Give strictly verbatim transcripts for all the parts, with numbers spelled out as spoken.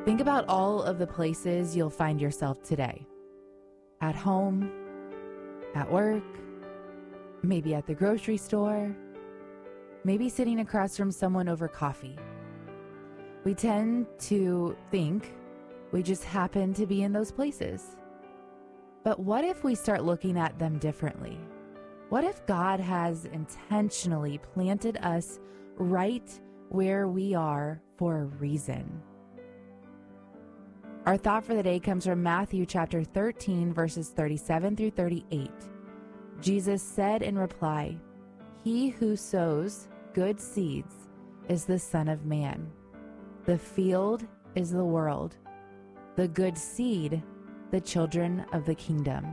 Think about all of the places you'll find yourself today. At home, at work, maybe at the grocery store, maybe sitting across from someone over coffee. We tend to think we just happen to be in those places. But what if we start looking at them differently? What if God has intentionally planted us right where we are for a reason? Our thought for the day comes from Matthew chapter thirteen, verses thirty-seven through thirty-eight. Jesus said in reply, "He who sows good seeds is the Son of Man. The field is the world. The good seed, the children of the kingdom."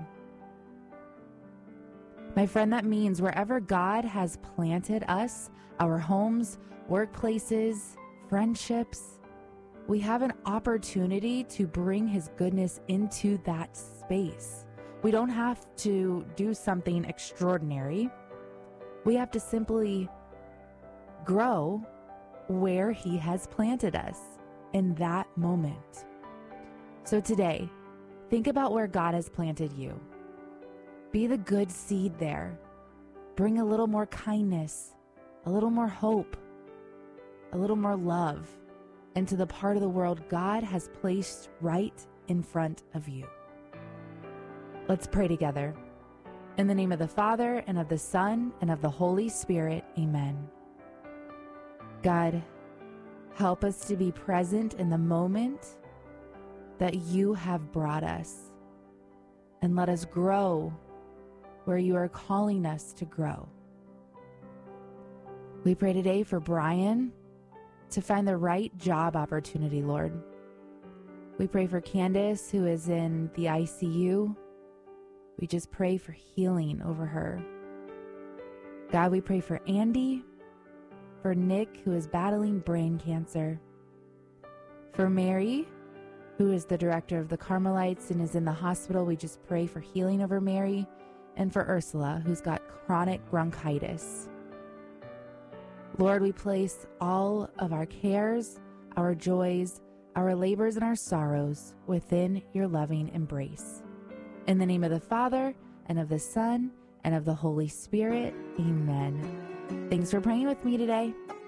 My friend, that means wherever God has planted us, our homes, workplaces, friendships, we have an opportunity to bring His goodness into that space. We don't have to do something extraordinary. We have to simply grow where He has planted us in that moment. So today, think about where God has planted you. Be the good seed there. Bring a little more kindness, a little more hope, a little more love into the part of the world God has placed right in front of you. Let's pray together. In the name of the Father, and of the Son, and of the Holy Spirit, amen. God, help us to be present in the moment that you have brought us, and let us grow where you are calling us to grow. We pray today for Brian to find the right job opportunity, Lord. We pray for Candace, who is in the I C U. We just pray for healing over her. God, we pray for Andy, for Nick, who is battling brain cancer, for Mary, who is the director of the Carmelites and is in the hospital. We just pray for healing over Mary, and for Ursula, who's got chronic bronchitis. Lord, we place all of our cares, our joys, our labors, and our sorrows within your loving embrace. In the name of the Father, and of the Son, and of the Holy Spirit, amen. Thanks for praying with me today.